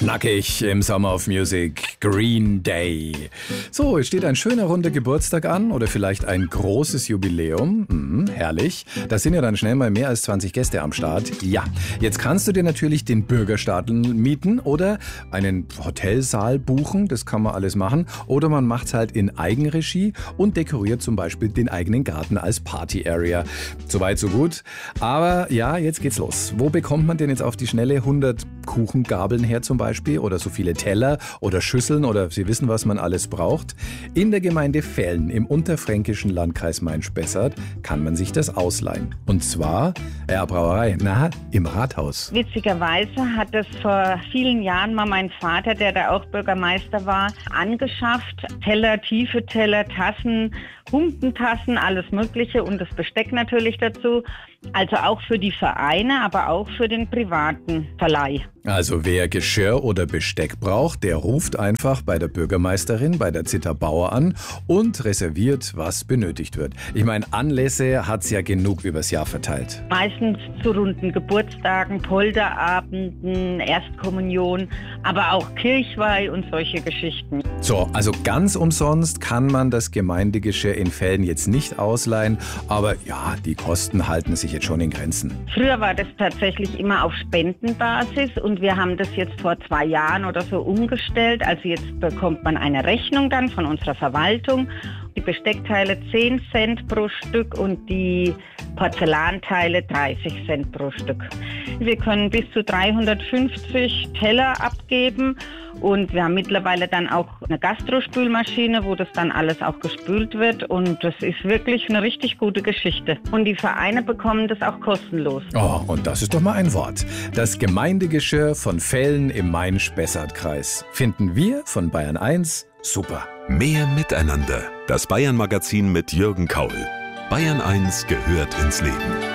Knackig im Summer of Music, Green Day. So, es steht ein schöner runder Geburtstag an oder vielleicht ein großes Jubiläum. Herrlich. Da sind ja dann schnell mal mehr als 20 Gäste am Start. Ja, jetzt kannst du dir natürlich den Bürgerstadl mieten oder einen Hotelsaal buchen. Das kann man alles machen. Oder man macht es halt in Eigenregie und dekoriert zum Beispiel den eigenen Garten als Party-Area. Soweit, so gut. Aber ja, jetzt geht's los. Wo bekommt man denn jetzt auf die Schnelle 100 Kuchengabeln her zum Beispiel oder so viele Teller oder Schüsseln oder Sie wissen, was man alles braucht? In der Gemeinde Vellen im unterfränkischen Landkreis Main-Spessart kann man sich das ausleihen. Und zwar, Brauerei, im Rathaus. Witzigerweise hat es vor vielen Jahren mal mein Vater, der da auch Bürgermeister war, angeschafft. Teller, tiefe Teller, Tassen, Humpentassen, alles Mögliche und das Besteck natürlich dazu. Also auch für die Vereine, aber auch für den privaten Verleih. Also wer Geschirr oder Besteck braucht, der ruft einfach bei der Bürgermeisterin, bei der Zita Bauer an und reserviert, was benötigt wird. Ich meine, Anlässe hat es ja genug übers Jahr verteilt. Meistens zu runden Geburtstagen, Polterabenden, Erstkommunion, aber auch Kirchweih und solche Geschichten. So, also ganz umsonst kann man das Gemeindegeschirr in Vellen jetzt nicht ausleihen, aber ja, die Kosten halten sich jetzt schon in Grenzen. Früher war das tatsächlich immer auf Spendenbasis und wir haben das jetzt vor 2 Jahren oder so umgestellt. Also jetzt bekommt man eine Rechnung dann von unserer Verwaltung. Die Besteckteile 10 Cent pro Stück und die Porzellanteile 30 Cent pro Stück. Wir können bis zu 350 Teller abgeben und wir haben mittlerweile dann auch eine Gastrospülmaschine, wo das dann alles auch gespült wird und das ist wirklich eine richtig gute Geschichte. Und die Vereine bekommen das auch kostenlos. Oh, und das ist doch mal ein Wort. Das Gemeindegeschirr von Vellen im Main-Spessart-Kreis finden wir von Bayern 1 super. Mehr Miteinander. Das Bayern-Magazin mit Jürgen Kaul. Bayern 1 gehört ins Leben.